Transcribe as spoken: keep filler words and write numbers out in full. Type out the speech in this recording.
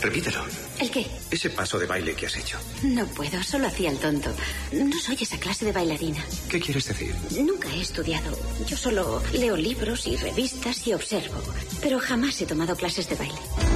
Repítelo. ¿El qué? Ese paso de baile que has hecho. No puedo, solo hacía el tonto. No soy esa clase de bailarina. ¿Qué quieres decir? Nunca he estudiado. Yo solo leo libros y revistas y observo. Pero jamás he tomado clases de baile.